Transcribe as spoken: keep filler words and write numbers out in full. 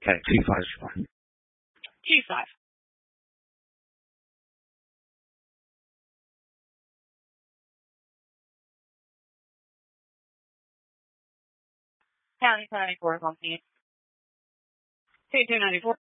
Okay, two five is fine. Two five. County ninety-four, on you. Two two ninety-four.